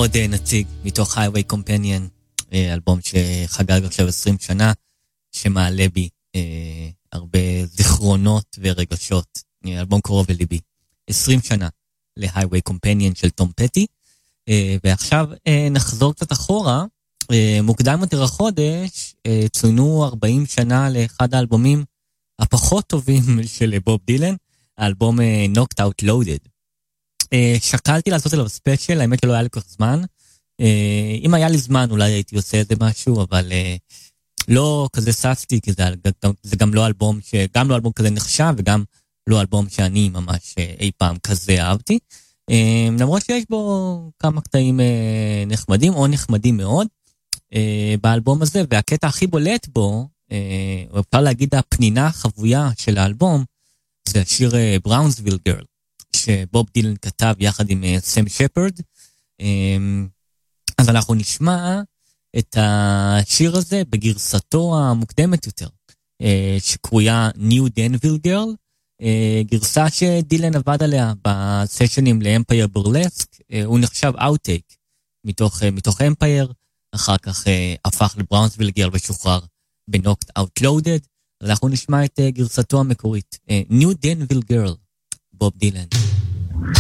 עוד נציג מתוך Highway Companion, אלבום שחגג עכשיו 20 שנה, שמעלה בי הרבה זיכרונות ורגשות. אלבום קרוב לליבי. 20 שנה ל-Highway Companion של תום פטי. ועכשיו נחזור קצת אחורה. מוקדם יותר החודש צוינו 40 שנה לאחד האלבומים הפחות טובים של בוב דילן, האלבום Knocked Out Loaded. שקלתי לעשות עליו ספיישל, האמת שלא היה לי כל כך זמן. אם היה לי זמן אולי הייתי עושה איזה משהו, אבל לא כזה ססתי, כי זה גם לא אלבום גם לא אלבום כזה נחשב, וגם לא אלבום שאני ממש אי פעם כזה אהבתי. למרות שיש בו כמה קטעים נחמדים, או נחמדים מאוד, באלבום הזה, והקטע הכי בולט בו, אפשר להגיד הפנינה החבויה של האלבום, זה השיר בראונסוויל גרל, שבוב דילן כתב יחד עם סם שפרד. אז אנחנו נשמע את השיר הזה בגרסתו המוקדמת יותר, שקרויה New Danville Girl, גרסה שדילן עבד עליה בסשנים לאמפייר בורלסק. הוא נחשב אאוטטייק מתוך אמפייר, אחר כך הפך לבראונסוויל גרל ושוחרר בנוקט אאוט לודד. אנחנו נשמע את גרסתו המקורית, New Danville Girl, בוב דילן.